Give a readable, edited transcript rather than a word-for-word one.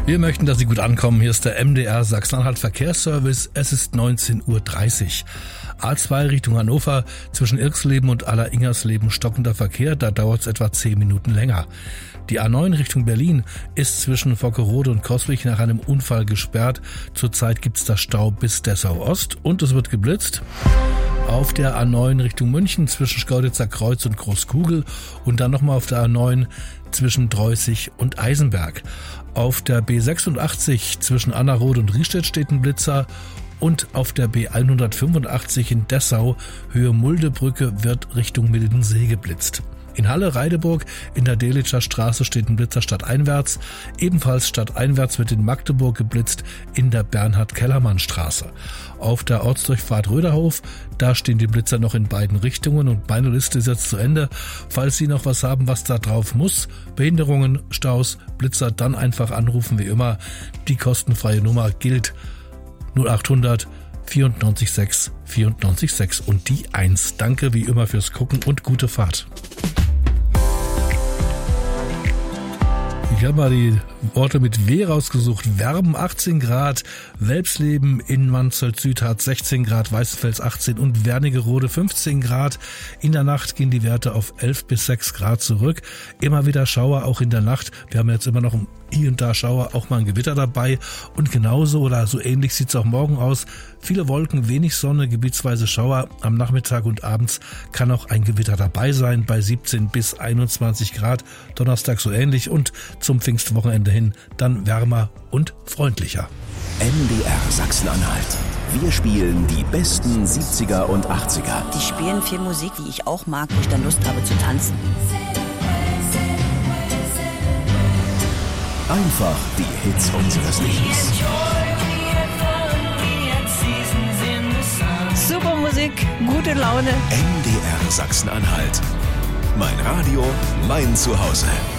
Wir möchten, dass Sie gut ankommen. Hier ist der MDR Sachsen-Anhalt Verkehrsservice. Es ist 19:30 Uhr. A2 Richtung Hannover, zwischen Irksleben und Aller-Ingersleben stockender Verkehr, da dauert es etwa 10 Minuten länger. Die A9 Richtung Berlin ist zwischen Vockerode und Coswig nach einem Unfall gesperrt. Zurzeit gibt es da Stau bis Dessau Ost und es wird geblitzt. Auf der A9 Richtung München zwischen Schkauditzer Kreuz und Großkugel und dann nochmal auf der A9 zwischen Dreußig und Eisenberg. Auf der B86 zwischen Annerode und Riestedt steht ein Blitzer und auf der B185 in Dessau Höhe Muldebrücke wird Richtung Mildensee geblitzt. In Halle-Reideburg in der Delitzscher Straße steht ein Blitzer stadteinwärts. Ebenfalls stadteinwärts wird in Magdeburg geblitzt in der Bernhard-Kellermann-Straße. Auf der Ortsdurchfahrt Röderhof, da stehen die Blitzer noch in beiden Richtungen und meine Liste ist jetzt zu Ende. Falls Sie noch was haben, was da drauf muss, Behinderungen, Staus, Blitzer, dann einfach anrufen wie immer. Die kostenfreie Nummer gilt 0800 94 94 6 und die 1. Danke wie immer fürs Gucken und gute Fahrt. Ich habe mal die Orte mit W rausgesucht. Werben 18 Grad, Welpsleben in Mansfeld-Süd hat 16 Grad, Weißenfels 18 und Wernigerode 15 Grad. In der Nacht gehen die Werte auf 11 bis 6 Grad zurück. Immer wieder Schauer, auch in der Nacht. Wir haben jetzt immer noch hier und da Schauer, auch mal ein Gewitter dabei. Und genauso oder so ähnlich sieht es auch morgen aus. Viele Wolken, wenig Sonne, gebietsweise Schauer. Am Nachmittag und abends kann auch ein Gewitter dabei sein bei 17 bis 21 Grad. Donnerstag so ähnlich und zum Pfingstwochenende hin dann wärmer und freundlicher. MDR Sachsen-Anhalt. Wir spielen die besten 70er und 80er. Die spielen viel Musik, die ich auch mag, wo ich dann Lust habe zu tanzen. Einfach die Hits unseres Lebens. Super Musik, gute Laune. MDR Sachsen-Anhalt. Mein Radio, mein Zuhause.